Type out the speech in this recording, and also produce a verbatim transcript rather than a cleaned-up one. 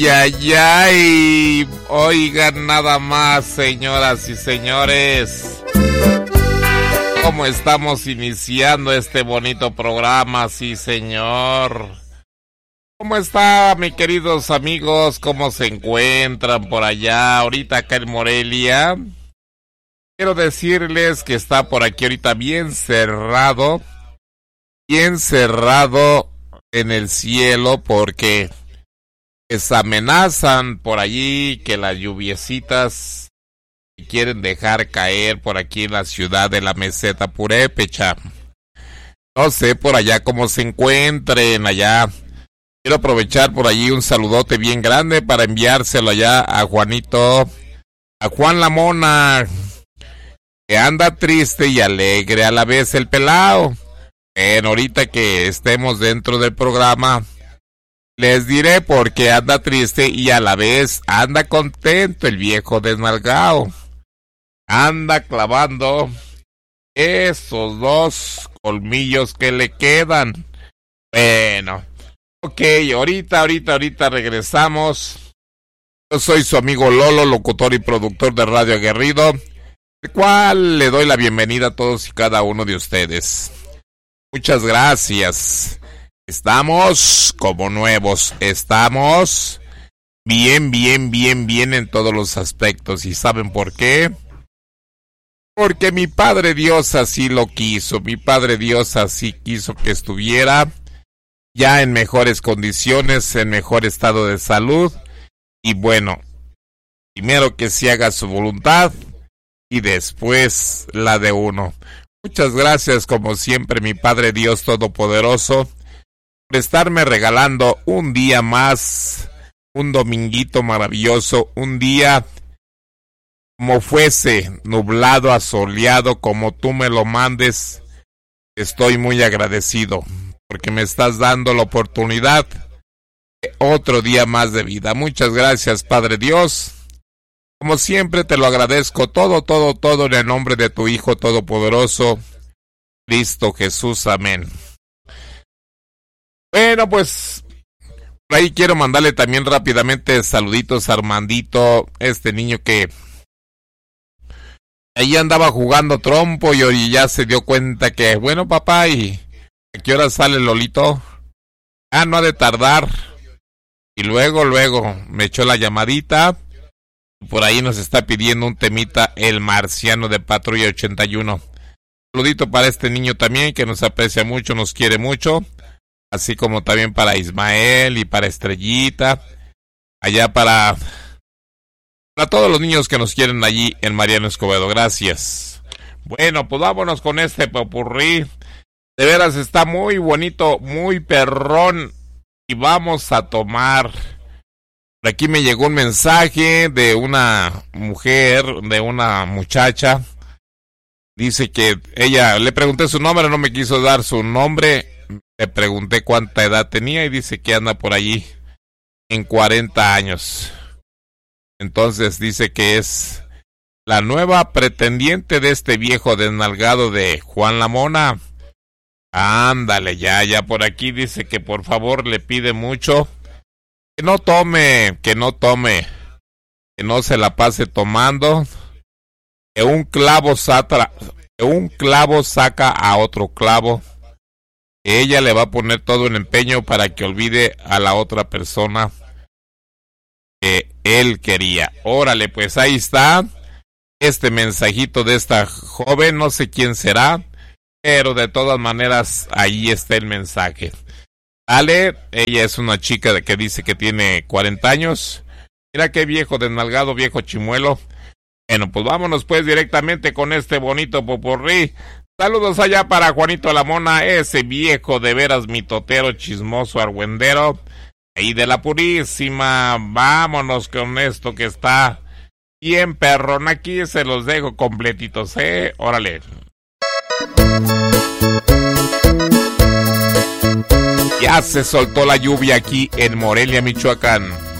Ay, ay, oigan nada más, señoras y señores, cómo estamos iniciando este bonito programa, sí señor. ¿Cómo está, mis queridos amigos? ¿Cómo se encuentran por allá ahorita acá en Morelia? Quiero decirles que está por aquí ahorita bien cerrado, bien cerrado en el cielo, porque se amenazan por allí que las lluviecitas quieren dejar caer por aquí en la ciudad de la Meseta Purépecha. No sé por allá cómo se encuentren allá. Quiero aprovechar por allí un saludote bien grande para enviárselo allá a Juanito, a Juan la Mona, que anda triste y alegre a la vez el pelao. Bueno, ahorita que estemos dentro del programa, les diré por qué anda triste y a la vez anda contento el viejo desnalgado. Anda clavando esos dos colmillos que le quedan. Bueno, ok, ahorita, ahorita, ahorita regresamos. Yo soy su amigo Lolo, locutor y productor de Radio Aguerrido, el cual le doy la bienvenida a todos y cada uno de ustedes. Muchas gracias. Estamos como nuevos, estamos bien, bien, bien, bien en todos los aspectos. ¿Y saben por qué? Porque mi Padre Dios así lo quiso, mi Padre Dios así quiso que estuviera ya en mejores condiciones, en mejor estado de salud. Y bueno, primero que se haga su voluntad y después la de uno. Muchas gracias como siempre, mi Padre Dios Todopoderoso, por estarme regalando un día más, un dominguito maravilloso, un día como fuese, nublado, asoleado, como tú me lo mandes. Estoy muy agradecido porque me estás dando la oportunidad de otro día más de vida. Muchas gracias, Padre Dios. Como siempre te lo agradezco todo, todo, todo en el nombre de tu Hijo Todopoderoso, Cristo Jesús. Amén. Bueno, pues por ahí quiero mandarle también rápidamente saluditos a Armandito, este niño que ahí andaba jugando trompo y hoy ya se dio cuenta que, bueno, papá, ¿y a qué hora sale Lolito? Ah, no ha de tardar. Y luego, luego me echó la llamadita. Por ahí nos está pidiendo un temita, El Marciano de Patrulla ochenta y uno. Saludito para este niño también, que nos aprecia mucho, nos quiere mucho. Así como también para Ismael y para Estrellita. Allá para, para todos los niños que nos quieren allí en Mariano Escobedo. Gracias. Bueno, pues vámonos con este popurrí. De veras está muy bonito, muy perrón. Y vamos a tomar. Por aquí me llegó un mensaje de una mujer, de una muchacha. Dice que ella, le pregunté su nombre, no me quiso dar su nombre. Le pregunté cuánta edad tenía y dice que anda por allí en cuarenta años. Entonces dice que es la nueva pretendiente de este viejo desnalgado de Juan la Mona. Ándale, ya, ya por aquí dice que por favor le pide mucho. Que no tome, que no tome, que no se la pase tomando. Que un clavo saca, que un clavo saca a otro clavo. Que ella le va a poner todo en empeño para que olvide a la otra persona que él quería. Órale, pues ahí está este mensajito de esta joven, no sé quién será, pero de todas maneras ahí está el mensaje. Vale, ella es una chica de que dice que tiene cuarenta años. Mira qué viejo desnalgado, viejo chimuelo. Bueno, pues vámonos pues directamente con este bonito popurrí. Saludos allá para Juanito la Mona, ese viejo de veras mitotero, chismoso, argüendero. Ahí de la Purísima, vámonos con esto que está bien perrón. Aquí se los dejo completitos, ¿eh? Órale. Ya se soltó la lluvia aquí en Morelia, Michoacán.